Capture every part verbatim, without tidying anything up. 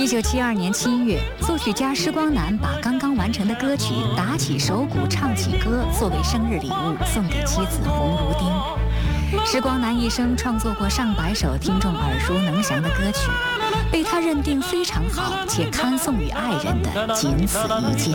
一九七二年七月，作曲家施光南把刚刚完成的歌曲《打起手鼓唱起歌》作为生日礼物送给妻子洪如丁。施光南一生创作过上百首听众耳熟能详的歌曲，被他认定非常好且堪送与爱人的仅此一件。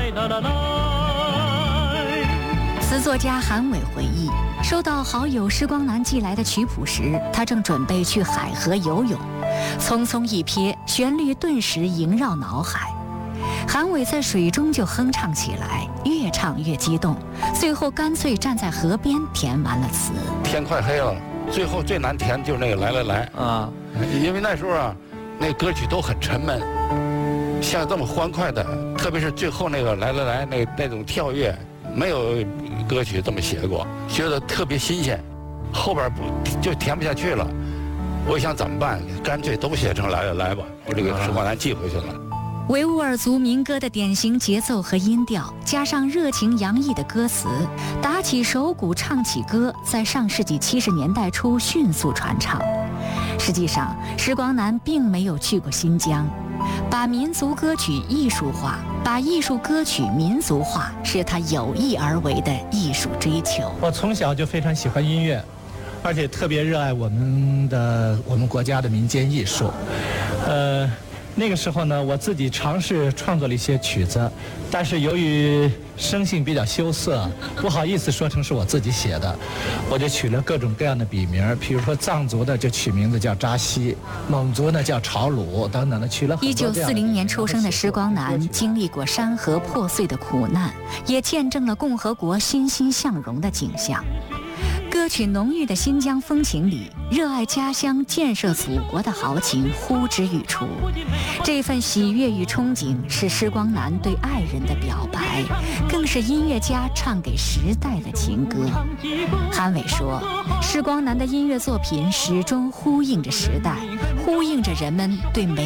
词作家韩伟回忆，收到好友施光南寄来的曲谱时，他正准备去海河游泳，匆匆一瞥，旋律顿时萦绕脑海。韩伟在水中就哼唱起来，越唱越激动，最后干脆站在河边填完了词。 天快黑了，最后最难填就是那个来来来啊，因为那时候啊，那歌曲都很沉闷，像这么欢快的，特别是最后那个来来来那那种跳跃，没有歌曲这么写过，觉得特别新鲜。后边不就填不下去了，我想怎么办？干脆都写成来来来吧，我这个施光南寄回去了。 维吾尔族民歌的典型节奏和音调，加上热情洋溢的歌词，打起手鼓唱起歌，在上世纪七十年代初迅速传唱。实际上，施光南并没有去过新疆，把民族歌曲艺术化，把艺术歌曲民族化，是他有意而为的艺术追求。 我从小就非常喜欢音乐，而且特别热爱我们的我们国家的民间艺术，呃。那个时候呢，我自己尝试创作了一些曲子，但是由于声性比较羞涩，不好意思说成是我自己写的，我就取了各种各样的笔名，比如说藏族的就取名字叫扎西，蒙族呢叫朝鲁等等的，取了很多。 一九四零年出生的施光南，经历过山河破碎的苦难，也见证了共和国欣欣向荣的景象。歌曲浓郁的新疆风情里，热爱家乡、建设祖国的豪情呼之欲出。这份喜悦与憧憬是施光南对爱人的表白，更是音乐家唱给时代的情歌。韩伟说，施光南的音乐作品始终呼应着时代，呼应着人们对美